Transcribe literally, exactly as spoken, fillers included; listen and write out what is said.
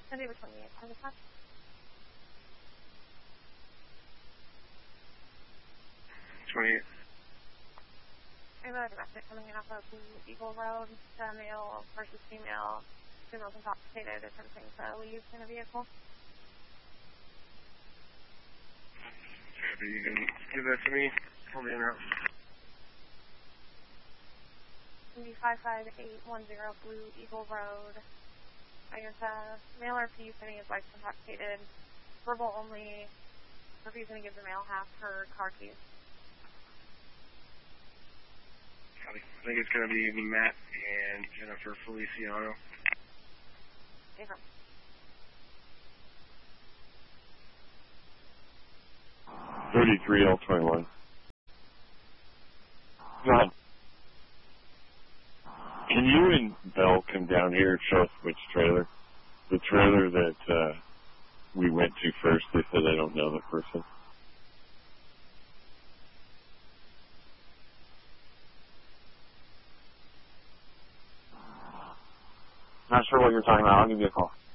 Sunday the twenty-eighth, ten o'clock. twenty-eighth. I have a domestic coming in off of Eagle Road, the male versus female, female's intoxicated, attempting to leave in a vehicle. You can give that to me. Hold me in route. five five eight one zero Blue Eagle Road. I guess uh, male R P sending his wife's intoxicated. Verbal only. Refusing to give the male half her car keys. I think it's going to be Matt and Jennifer Feliciano. Okay. thirty-three L twenty-one. Go ahead. Can you and Bell come down here and show us which trailer? The trailer that uh, we went to first. They said they don't know the person. Not sure what you're talking about. I'll give you a call.